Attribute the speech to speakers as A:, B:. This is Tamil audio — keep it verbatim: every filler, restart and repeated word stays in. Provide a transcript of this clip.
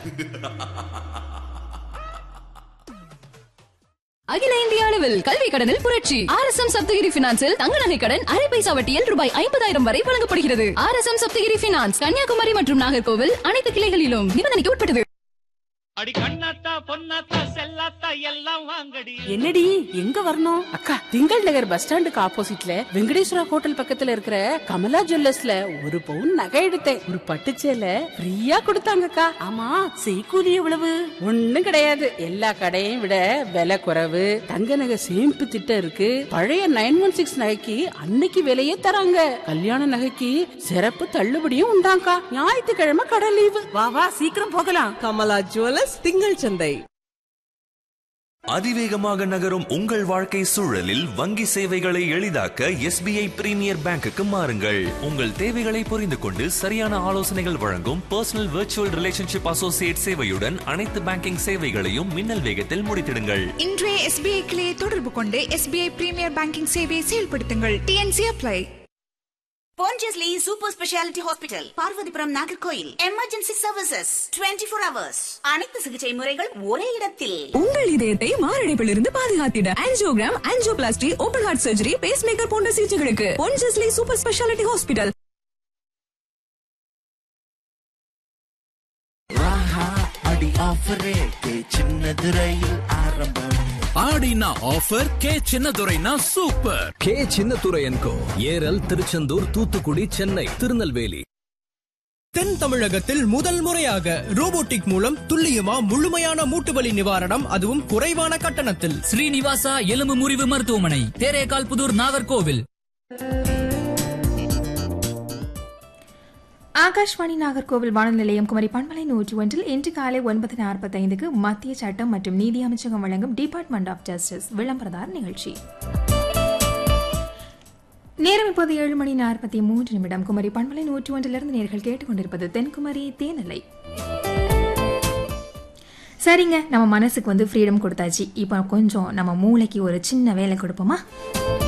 A: அகில இந்திய அளவில் கல்வி கடனில் புரட்சி. ஆர் எஸ் எம் சப்தகிரி பினான்சில் தங்க நகை கடன் அரை பைசா வட்டியில் ரூபாய் ஐம்பதாயிரம் வரை வழங்கப்படுகிறது. R S M Saptagiri finance, Kanyakumari மற்றும் நாகர்கோவில் அனைத்து கிளைகளிலும் நிபந்தனைக்கு உட்பட்டது.
B: அடி கண்ணாத்தா பொன்னாத்தா செல்லாத்தா எல்லாம் வாங்கடி.
C: என்னடி எங்க வரணும்? அக்கா, திங்கள் நகர் பஸ் ஸ்டாண்டுக்கு ஆப்போசிட்ல வெங்கடேஸ்வரா ஹோட்டல் பக்கத்துல இருக்கிற கமலா ஜுவல்லர்ஸ்ல ஒரு பவுன் நகை எடுத்தேன். ஒரு பட்டுச்சேலை ஃப்ரீயா கொடுத்தாங்கக்கா. ஆமா, செய்கூலி எவ்வளவு? ஒண்ணும் கிடையாது. எல்லா கடையும் விட விலை குறைவு. தங்க நகை சேமிப்பு திட்டம் இருக்கு. பழைய நைன் ஒன் சிக்ஸ் நகைக்கு அன்னைக்கு விலையே தராங்க. கல்யாண நகைக்கு சிறப்பு தள்ளுபடியும் உண்டாங்கா. ஞாயிற்றுக்கிழமை கடை லீவு. வா வா, சீக்கிரம் போகலாம்.
D: கமலா ஜுவல்லர்ஸ், திங்கள் சந்தை.
E: அதிவேகமாக நகரும் உங்கள் வாழ்க்கை சூழலில் வங்கி சேவைகளை எளிதாக்க எஸ் பி ஐ பிரீமியர் பேங்குக்கு மாறுங்கள். உங்கள் தேவைகளை புரிந்து கொண்டு சரியான ஆலோசனைகள் வழங்கும் பர்சனல் விர்ச்சுவல் ரிலேஷன்ஷிப் அசோசியேட் சேவையுடன் அனைத்து பேங்கிங் சேவைகளையும் மின்னல் வேகத்தில் முடித்திடுங்கள்.
F: இன்றைய எஸ் பி ஐ கிளையை தொடர்பு கொண்டு எஸ் பி ஐ பிரீமியர் பேங்கிங் சேவையை செயல்படுத்துங்கள். T N C apply.
G: Pondicherry Super Speciality Hospital, Parvathipuram, Nagercoil. Emergency services twenty four hours. அனைத்து சிகிச்சை முறைகள் ஒரே இடத்தில்.
A: உங்கள் இதயத்தை மாரடைப்பிலிருந்து பாதுகாத்திட angiogram, angioplasty, open heart surgery, base maker போன்ற சிகிச்சைகளுக்கு பொன்ஜஸ்லி சூப்பர் ஸ்பெஷாலிட்டி ஹாஸ்பிட்டல்.
H: ஆடினா offer K சின்னதுரைனா super. K சின்னதுரையன்கோ, Eral, Tiruchendur, Thoothukudi, Chennai, Tirunelveli.
I: தென் தமிழகத்தில் முதல் முறையாக ரோபோட்டிக் மூலம் துல்லியமா முழுமையான மூட்டுவலி நிவாரணம், அதுவும் குறைவான கட்டணத்தில்.
J: ஸ்ரீனிவாசா எலும்பு முறிவு மருத்துவமனை, தேரேகால் புதூர், நாகர்கோவில்.
K: ஆகாஷ்வாணி நாகர்கோவில் வானொலி நிலையம் குமரி பண்பலை நூற்றி ஒன்றில் இன்று காலை ஒன்பது நாற்பத்தி ஐந்துக்கு மத்திய சட்டம் மற்றும் நீதி அமைச்சகம் வழங்கும் டிபார்ட்மெண்ட் ஆஃப் ஜஸ்டிஸ் விளம்பரதார் நிகழ்ச்சி. நேரம் இப்போது ஏழு மணி நாற்பத்தி மூன்று நிமிடம். குமரி பண்பலை நூற்றி ஒன்றிலிருந்து நேர்கள் கேட்டுக்கொண்டிருப்பது தென்குமரி தேனிலை. சரிங்க, நம்ம மனசுக்கு வந்து ஃப்ரீடம் கொடுத்தாச்சு. இப்போ கொஞ்சம் நம்ம மூளைக்கு ஒரு சின்ன வேலை கொடுப்போமா?